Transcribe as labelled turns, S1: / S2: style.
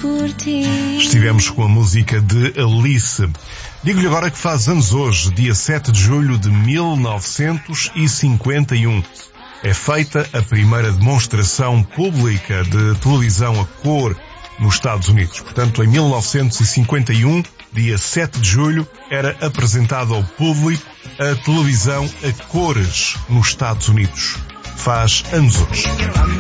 S1: por ti.
S2: Estivemos com a música de Alice. Digo-lhe agora que faz anos hoje, dia 7 de julho de 1951. É feita a primeira demonstração pública de televisão a cor nos Estados Unidos. Portanto, em 1951, dia 7 de julho, era apresentada ao público a televisão a cores nos Estados Unidos. Faz anos hoje.